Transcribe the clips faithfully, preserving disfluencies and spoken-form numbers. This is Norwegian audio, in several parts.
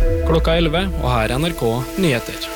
Klokka elleve, og her er N R K Nyheter.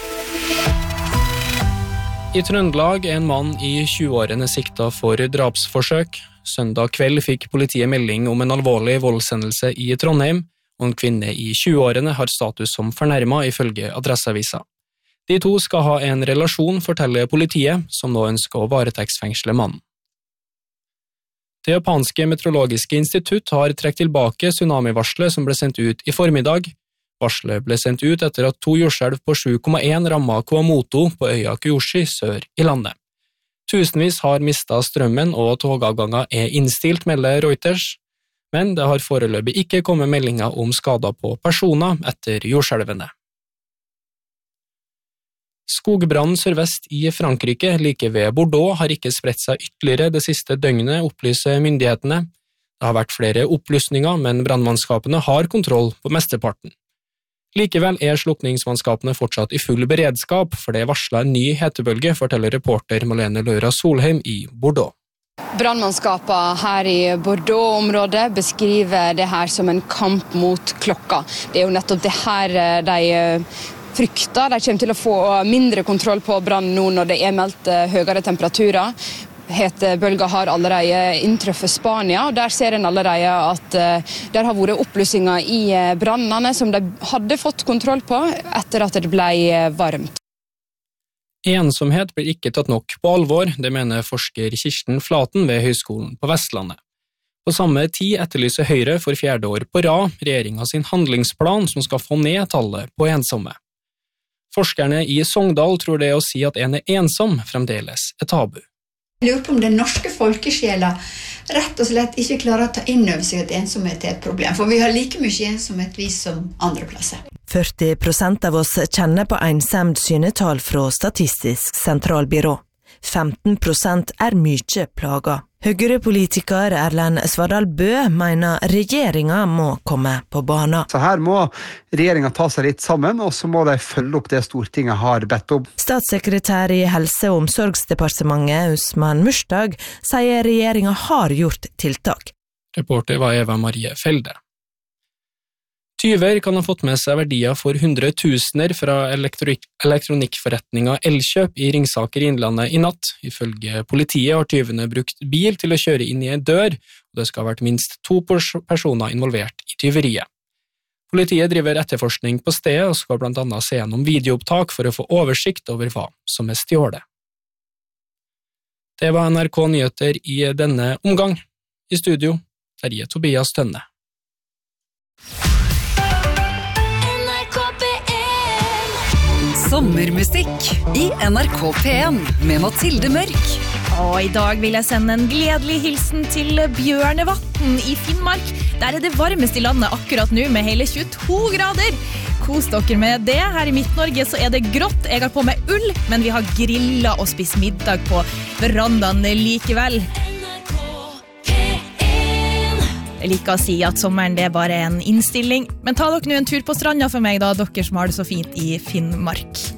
I Trøndelag er en mann i tjueårene sikta for drapsforsøk. Søndag kveld fikk politiet melding om en alvorlig voldshendelse i Trondheim, og en kvinne i tjueårene har status som fornærmet ifølge Adresseavisa. De to skal ha en relasjon, forteller politiet, som nå ønsker å varetektsfengsle mannen. Det japanske meteorologiske institutt har trukket tilbake tsunamivarslet som ble sendt ut i formiddag. Varslet ble sendt ut etter at to jordskjelv på sju komma én rammet Kumamoto på øya Kyushu sør i landet. Tusenvis har mistet strømmen og togavganger er innstilt, melder Reuters, men det har foreløpig ikke kommet meldinger om skader på personer etter jordskjelvene. Skogbrannen sørvest i Frankrike, like ved Bordeaux, har ikke spredt seg ytterligere det siste døgnet, opplyser myndighetene. Det har vært flere opplysninger, men brannmannskapene har kontroll på mesteparten. Likevel er slukningsmannskapene fortsatt i full beredskap, for det varslet en ny hetebølge, forteller reporter Malene Løra Solheim i Bordeaux. Brannmannskapene her i Bordeaux-området beskriver det her som en kamp mot klokka. Det er jo nettopp det her de frykter. De kommer til å få mindre kontroll på brann nå når det er meldt høyere temperaturer. Hetebølger har allerede inntruffet Spania, og der ser en allerede at der har vært oppblussinger i brannene som de hadde fått kontroll på etter at det ble varmt. Ensomhet blir ikke tatt nok på alvor, det mener forsker Kirsten Flaten ved Høgskolen på Vestlandet. På samme tid etterlyser Høyre for fjerde år på rad regjeringen sin handlingsplan som skal få ned tallet på ensomme. Forskerne i Sogndal tror det å si at en er ensom fremdeles er tabu. Jeg lurer på om den norske folkesjela rett og slett ikke klarer å ta inn over seg at ensomhet er et problem, for vi har like mye ensomhet vi som andre plasser. førti prosent av oss kjenner på ensemd synetall fra Statistisk sentralbyrå. femten prosent er mye plaga. Høyre-politiker Erlend Svardal Bø mener regjeringen må komme på banen. Så her må regjeringen ta seg litt sammen, og så må de følge opp det Stortinget har bedt om. Statssekretær i Helse- og omsorgsdepartementet Usman Mushtag sier regjeringen har gjort tiltak. Reporter var Eva Marie Felde. Tyver kan ha fått med seg verdier for hundretusener fra elektronikkforretninga Elkjøp i Ringsaker i Innlandet i natt. Ifølge politiet har tyvene brukt bil til å kjøre inn i en dør, og det skal ha vært minst to personer involvert i tyveriet. Politiet driver etterforskning på stedet og skal blant annet se gjennom videoopptak for å få oversikt over hva som er stjålet. Det var N R K Nyheter i denne omgang. I studio, Terje Tobias Tønne. Sommermusikk i N R K P en med Mathilde Mørk. Og i dag vil jeg sende en gledelig hilsen til Bjørnevatn i Finnmark. Der er det varmest i landet akkurat nå med hele tjueto grader. Kos dere med det. Her i Midt-Norge så er det grått. Jeg har på meg ull, men vi har grillet og spist middag på verandaen likevel. Jeg liker å si at sommeren det er bare en innstilling, men ta dere nå en tur på stranda for meg da, dere som har det så fint i Finnmark.